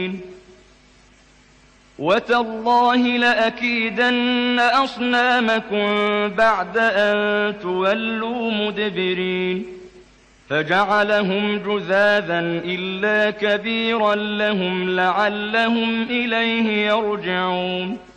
وتالله لأكيدن أصنامكم بعد أن تولوا مدبرين فجعلهم جذاذا إلا كبيرا لهم لعلهم إليه يرجعون